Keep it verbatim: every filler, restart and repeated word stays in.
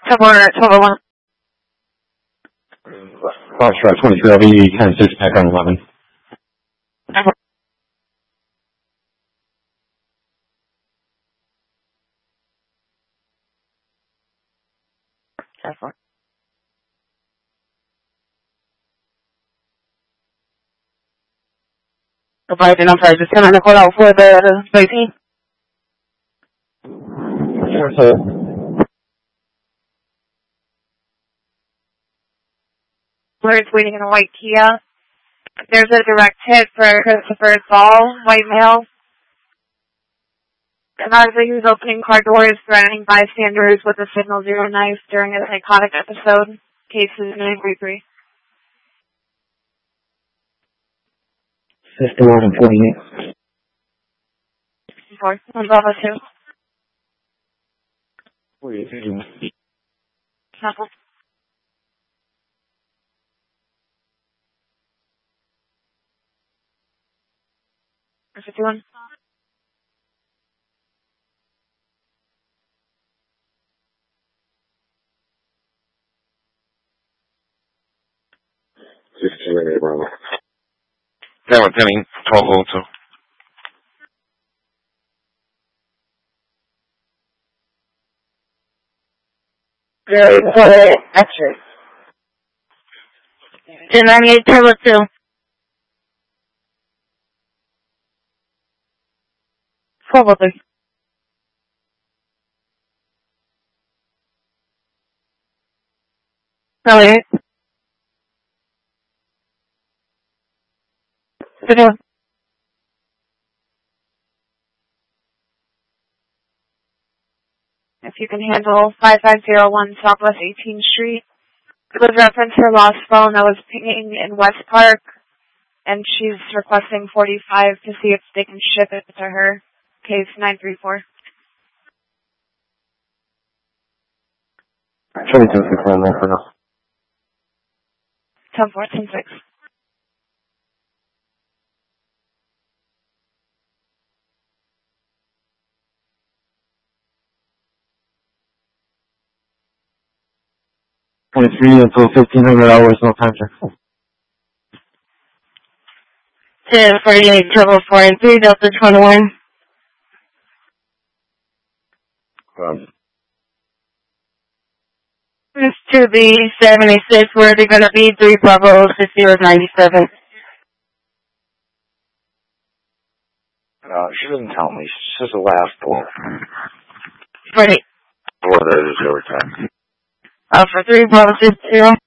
Somewhere, twelve oh one. Foxtrot twenty-two L V, ten six, back on eleven. Providing, I'm sorry, just can I call out for the thirteen? Sure, sir. It's waiting in a white Kia. There's a direct hit for Christopher Saul, white male. And obviously he was opening car doors, threatening bystanders with a signal zero knife during a psychotic episode. Cases nine three three. System one forty-eight. Four. One Bravo two. forty-eight. Sample. fifty-one. sixteen, Bravo. Tower Penny, twelve oh two. Very good. X-ray. two ninety-eight, Turbo two. twelve oh three. Elliot. fifty-one. If you can handle five five zero one Southwest eighteenth Street. It was reference her lost phone that was pinging in West Park, and she's requesting forty-five to see if they can ship it to her. Case nine three four. twenty-two, six, nine, nine, for now. ten four, ten six. twenty-three until fifteen hundred hours, no time check. ten forty-eight, Turbo four and three, Delta twenty-one. Um, It's to the seventy-six, where they're going to be three Bravo six zero ninety-seven. uh, she doesn't tell me. She says the last four. forty. Four that is every time. Uh, for three Bravo six zero.